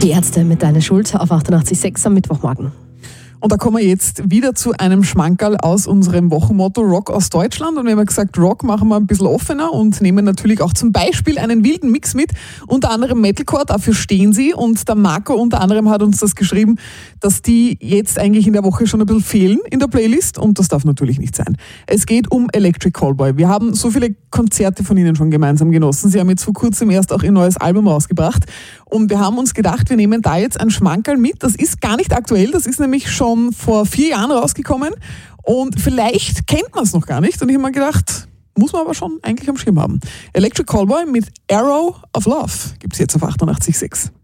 Die Ärzte mit Deine Schuld auf 88.6 am Mittwochmorgen. Und da kommen wir jetzt wieder zu einem Schmankerl aus unserem Wochenmotto Rock aus Deutschland. Und wir haben gesagt, Rock machen wir ein bisschen offener und nehmen natürlich auch zum Beispiel einen wilden Mix mit. Unter anderem Metalcore, dafür stehen sie. Und der Marco unter anderem hat uns das geschrieben, dass die jetzt eigentlich in der Woche schon ein bisschen fehlen in der Playlist. Und das darf natürlich nicht sein. Es geht um Electric Callboy. Wir haben so viele Konzerte von ihnen schon gemeinsam genossen. Sie haben jetzt vor kurzem erst auch ihr neues Album rausgebracht. Und wir haben uns gedacht, wir nehmen da jetzt ein Schmankerl mit. Das ist gar nicht aktuell, das ist nämlich schon vor 4 Jahren rausgekommen. Und vielleicht kennt man es noch gar nicht. Und ich habe mir gedacht, muss man aber schon eigentlich am Schirm haben. Electric Callboy mit Arrow of Love gibt es jetzt auf 88.6.